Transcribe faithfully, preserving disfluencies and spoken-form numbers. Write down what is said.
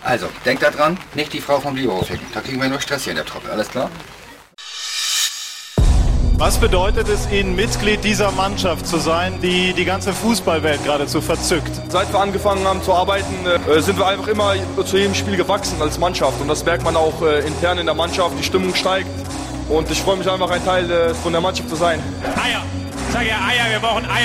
Also, denkt da dran, nicht die Frau vom Libero ficken. Da kriegen wir nur Stress hier in der Truppe, alles klar? Was bedeutet es Ihnen, Mitglied dieser Mannschaft zu sein, die die ganze Fußballwelt geradezu verzückt? Seit wir angefangen haben zu arbeiten, äh, sind wir einfach immer zu jedem Spiel gewachsen als Mannschaft. Und das merkt man auch äh, intern in der Mannschaft, die Stimmung steigt. Und ich freue mich einfach, ein Teil äh, von der Mannschaft zu sein. Eier, ich sage ja Eier, wir brauchen Eier.